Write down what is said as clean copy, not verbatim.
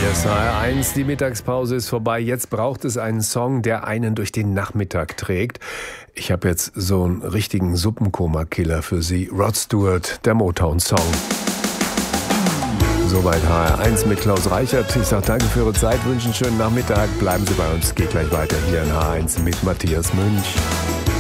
Hier ist HR1, die Mittagspause ist vorbei. Jetzt braucht es einen Song, der einen durch den Nachmittag trägt. Ich habe jetzt so einen richtigen Suppenkoma-Killer für Sie. Rod Stewart, der Motown-Song. Soweit HR1 mit Klaus Reichert. Ich sage danke für Ihre Zeit, wünsche einen schönen Nachmittag. Bleiben Sie bei uns, geht gleich weiter hier in HR1 mit Matthias Münch.